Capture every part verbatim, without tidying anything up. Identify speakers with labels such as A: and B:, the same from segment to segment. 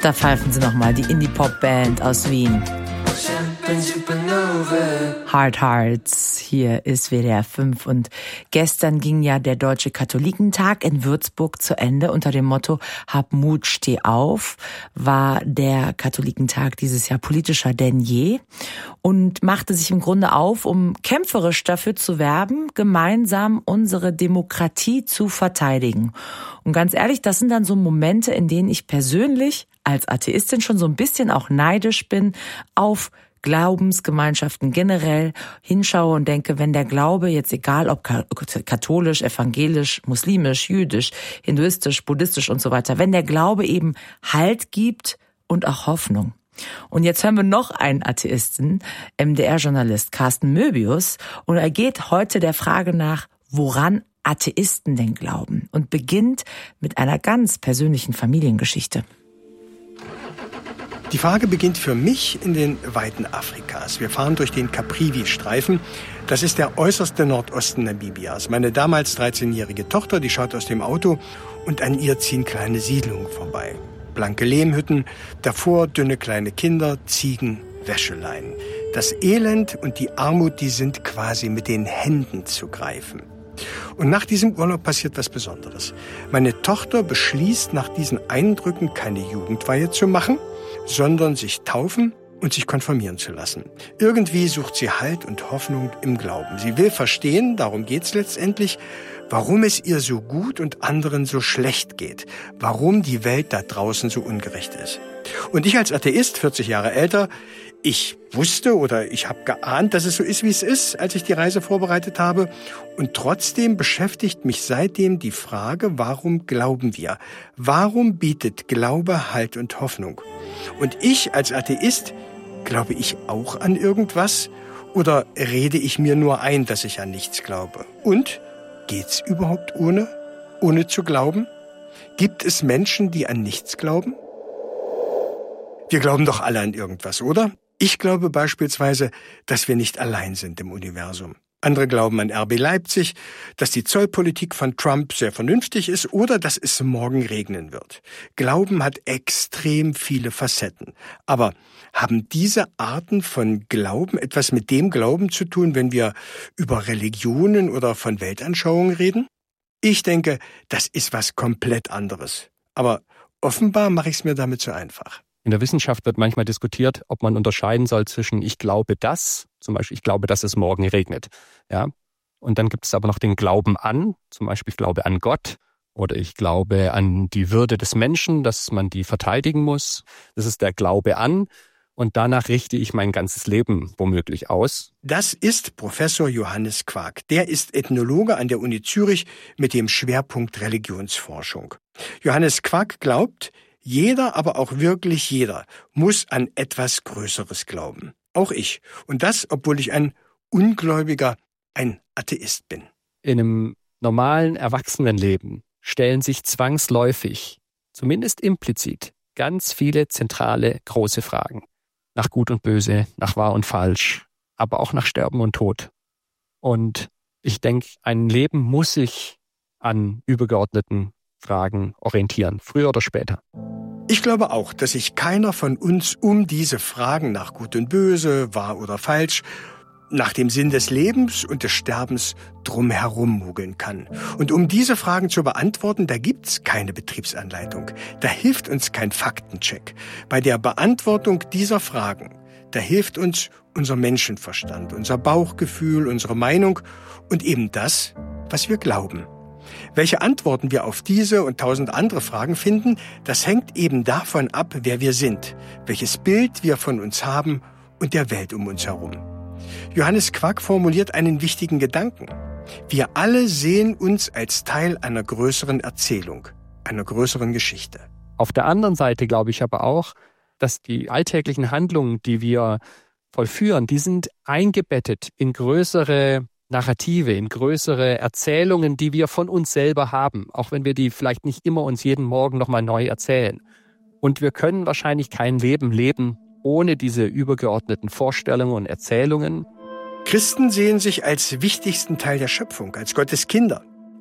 A: Da pfeifen sie nochmal, die Indie-Pop-Band aus Wien. Hard Hearts, hier ist W D R fünf und gestern ging ja der Deutsche Katholikentag in Würzburg zu Ende unter dem Motto Hab Mut, steh auf, war der Katholikentag dieses Jahr politischer denn je und machte sich im Grunde auf, um kämpferisch dafür zu werben, gemeinsam unsere Demokratie zu verteidigen. Und ganz ehrlich, das sind dann so Momente, in denen ich persönlich als Atheistin schon so ein bisschen auch neidisch bin auf Glaubensgemeinschaften generell, hinschaue und denke, wenn der Glaube jetzt egal ob katholisch, evangelisch, muslimisch, jüdisch, hinduistisch, buddhistisch und so weiter, wenn der Glaube eben Halt gibt und auch Hoffnung. Und jetzt hören wir noch einen Atheisten, M D R-Journalist Carsten Möbius, und er geht heute der Frage nach, woran Atheisten denn glauben, und beginnt mit einer ganz persönlichen Familiengeschichte.
B: Die Frage beginnt für mich in den Weiten Afrikas. Wir fahren durch den Caprivi-Streifen. Das ist der äußerste Nordosten Namibias. Meine damals dreizehnjährige Tochter, die schaut aus dem Auto und an ihr ziehen kleine Siedlungen vorbei. Blanke Lehmhütten, davor dünne kleine Kinder, Ziegen, Wäscheleinen. Das Elend und die Armut, die sind quasi mit den Händen zu greifen. Und nach diesem Urlaub passiert was Besonderes. Meine Tochter beschließt, nach diesen Eindrücken keine Jugendweihe zu machen, sondern sich taufen und sich konfirmieren zu lassen. Irgendwie sucht sie Halt und Hoffnung im Glauben. Sie will verstehen, darum geht's letztendlich, warum es ihr so gut und anderen so schlecht geht, warum die Welt da draußen so ungerecht ist. Und ich als Atheist, vierzig Jahre älter, ich wusste oder ich habe geahnt, dass es so ist, wie es ist, als ich die Reise vorbereitet habe. Und trotzdem beschäftigt mich seitdem die Frage, warum glauben wir? Warum bietet Glaube Halt und Hoffnung? Und ich als Atheist, glaube ich auch an irgendwas? Oder rede ich mir nur ein, dass ich an nichts glaube? Und geht's überhaupt ohne? Ohne zu glauben? Gibt es Menschen, die an nichts glauben? Wir glauben doch alle an irgendwas, oder? Ich glaube beispielsweise, dass wir nicht allein sind im Universum. Andere glauben an R B Leipzig, dass die Zollpolitik von Trump sehr vernünftig ist oder dass es morgen regnen wird. Glauben hat extrem viele Facetten. Aber haben diese Arten von Glauben etwas mit dem Glauben zu tun, wenn wir über Religionen oder von Weltanschauungen reden? Ich denke, das ist was komplett anderes. Aber offenbar mache ich es mir damit zu einfach.
C: In der Wissenschaft wird manchmal diskutiert, ob man unterscheiden soll zwischen ich glaube das, zum Beispiel ich glaube, dass es morgen regnet. Ja? Und dann gibt es aber noch den Glauben an, zum Beispiel ich glaube an Gott oder ich glaube an die Würde des Menschen, dass man die verteidigen muss. Das ist der Glaube an und danach richte ich mein ganzes Leben womöglich aus.
B: Das ist Professor Johannes Quak. Der ist Ethnologe an der Uni Zürich mit dem Schwerpunkt Religionsforschung. Johannes Quak glaubt, jeder, aber auch wirklich jeder, muss an etwas Größeres glauben. Auch ich. Und das, obwohl ich ein Ungläubiger, ein Atheist bin.
C: In einem normalen Erwachsenenleben stellen sich zwangsläufig, zumindest implizit, ganz viele zentrale große Fragen. Nach Gut und Böse, nach Wahr und Falsch, aber auch nach Sterben und Tod. Und ich denke, ein Leben muss sich an übergeordneten Fragen orientieren, früher oder später.
B: Ich glaube auch, dass sich keiner von uns um diese Fragen nach Gut und Böse, wahr oder falsch, nach dem Sinn des Lebens und des Sterbens drumherum mogeln kann. Und um diese Fragen zu beantworten, da gibt's keine Betriebsanleitung. Da hilft uns kein Faktencheck. Bei der Beantwortung dieser Fragen, da hilft uns unser Menschenverstand, unser Bauchgefühl, unsere Meinung und eben das, was wir glauben. Welche Antworten wir auf diese und tausend andere Fragen finden, das hängt eben davon ab, wer wir sind, welches Bild wir von uns haben und der Welt um uns herum. Johannes Quak formuliert einen wichtigen Gedanken. Wir alle sehen uns als Teil einer größeren Erzählung, einer größeren Geschichte.
C: Auf der anderen Seite glaube ich aber auch, dass die alltäglichen Handlungen, die wir vollführen, die sind eingebettet in größere Narrative, in größere Erzählungen, die wir von uns selber haben, auch wenn wir die vielleicht nicht immer uns jeden Morgen nochmal neu erzählen. Und wir können wahrscheinlich kein Leben leben ohne diese übergeordneten Vorstellungen und Erzählungen.
B: Christen sehen sich als wichtigsten Teil der Schöpfung, als Gottes Kinder.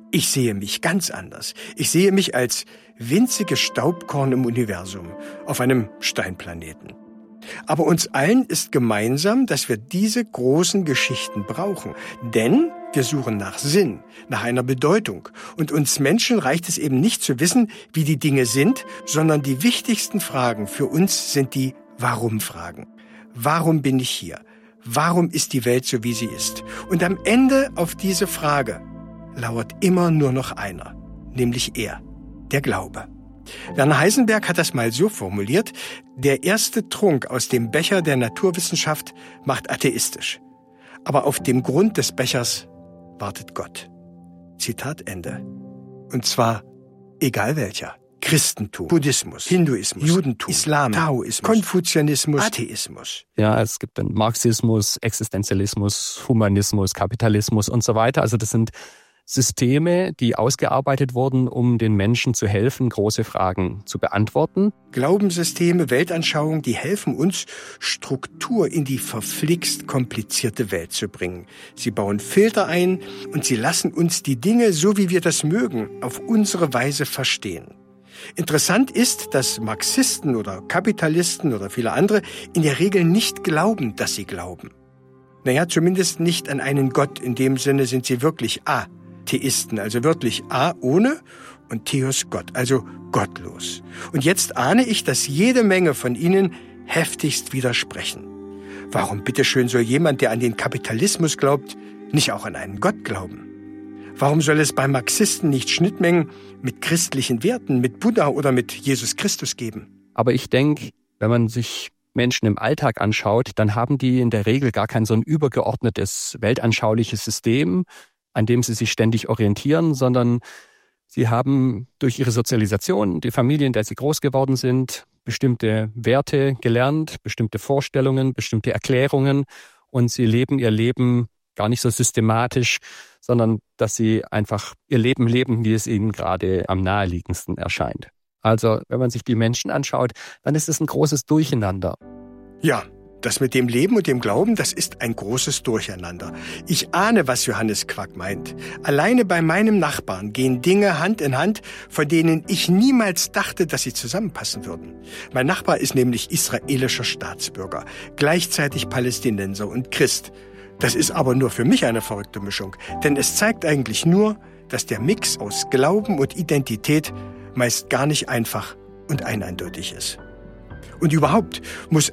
B: Ich sehe mich ganz anders. Ich sehe mich als winziges Staubkorn im Universum auf einem Steinplaneten. Aber uns allen ist gemeinsam, dass wir diese großen Geschichten brauchen. Denn wir suchen nach Sinn, nach einer Bedeutung. Und uns Menschen reicht es eben nicht zu wissen, wie die Dinge sind, sondern die wichtigsten Fragen für uns sind die Warum-Fragen. Warum bin ich hier? Warum ist die Welt so, wie sie ist? Und am Ende auf diese Frage lauert immer nur noch einer, nämlich er, der Glaube. Werner Heisenberg hat das mal so formuliert: Der erste Trunk aus dem Becher der Naturwissenschaft macht atheistisch. Aber auf dem Grund des Bechers wartet Gott. Zitat Ende. Und zwar egal welcher. Christentum, Buddhismus, Hinduismus, Judentum, Islam, Taoismus, Konfuzianismus, Atheismus.
C: Ja, es gibt dann Marxismus, Existenzialismus, Humanismus, Kapitalismus und so weiter. Also das sind Systeme, die ausgearbeitet wurden, um den Menschen zu helfen, große Fragen zu beantworten.
B: Glaubenssysteme, Weltanschauungen, die helfen uns, Struktur in die verflixt komplizierte Welt zu bringen. Sie bauen Filter ein und sie lassen uns die Dinge, so wie wir das mögen, auf unsere Weise verstehen. Interessant ist, dass Marxisten oder Kapitalisten oder viele andere in der Regel nicht glauben, dass sie glauben. Naja, zumindest nicht an einen Gott. In dem Sinne sind sie wirklich Atheisten, also wirklich A ohne und Theos Gott, also gottlos. Und jetzt ahne ich, dass jede Menge von ihnen heftigst widersprechen. Warum bitteschön soll jemand, der an den Kapitalismus glaubt, nicht auch an einen Gott glauben? Warum soll es bei Marxisten nicht Schnittmengen mit christlichen Werten, mit Buddha oder mit Jesus Christus geben?
C: Aber ich denke, wenn man sich Menschen im Alltag anschaut, dann haben die in der Regel gar kein so ein übergeordnetes weltanschauliches System, an dem sie sich ständig orientieren, sondern sie haben durch ihre Sozialisation, die Familie, in der sie groß geworden sind, bestimmte Werte gelernt, bestimmte Vorstellungen, bestimmte Erklärungen, und sie leben ihr Leben gar nicht so systematisch, sondern dass sie einfach ihr Leben leben, wie es ihnen gerade am naheliegendsten erscheint. Also, wenn man sich die Menschen anschaut, dann ist es ein großes Durcheinander.
B: Ja, das mit dem Leben und dem Glauben, das ist ein großes Durcheinander. Ich ahne, was Johannes Quack meint. Alleine bei meinem Nachbarn gehen Dinge Hand in Hand, von denen ich niemals dachte, dass sie zusammenpassen würden. Mein Nachbar ist nämlich israelischer Staatsbürger, gleichzeitig Palästinenser und Christ. Das ist aber nur für mich eine verrückte Mischung, denn es zeigt eigentlich nur, dass der Mix aus Glauben und Identität meist gar nicht einfach und eindeutig ist. Und überhaupt muss